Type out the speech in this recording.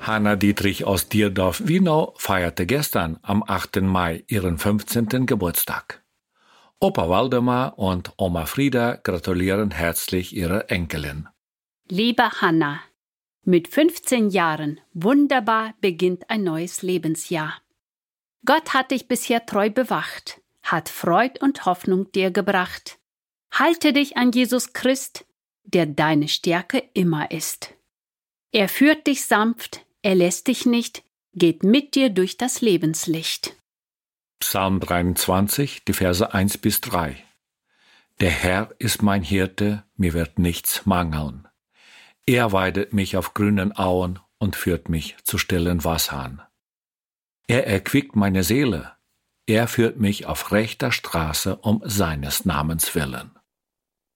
Hanna Dietrich aus Dierdorf-Wienau feierte gestern am 8. Mai ihren 15. Geburtstag. Opa Waldemar und Oma Frieda gratulieren herzlich ihrer Enkelin. Liebe Hanna, mit 15 Jahren, wunderbar beginnt ein neues Lebensjahr. Gott hat dich bisher treu bewacht, hat Freud und Hoffnung dir gebracht. Halte dich an Jesus Christ, der deine Stärke immer ist. Er führt dich sanft, er lässt dich nicht, geht mit dir durch das Lebenslicht. Psalm 23, die Verse 1-3. Der Herr ist mein Hirte, mir wird nichts mangeln. Er weidet mich auf grünen Auen und führt mich zu stillen Wassern. Er erquickt meine Seele, er führt mich auf rechter Straße um seines Namens willen.